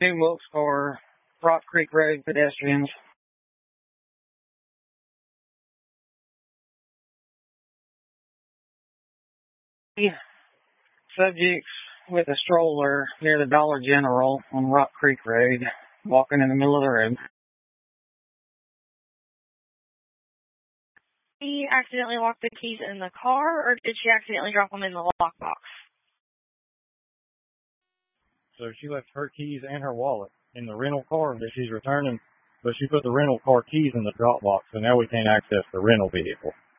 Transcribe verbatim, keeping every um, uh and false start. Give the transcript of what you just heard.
New Wilkes for Rock Creek Road pedestrians. Subjects with a stroller near the Dollar General on Rock Creek Road, walking in the middle of the road. Did she accidentally lock the keys in the car, or did she accidentally drop them in the lockbox? So she left her keys and her wallet in the rental car that she's returning, but she put the rental car keys in the drop box, so now we can't access the rental vehicle.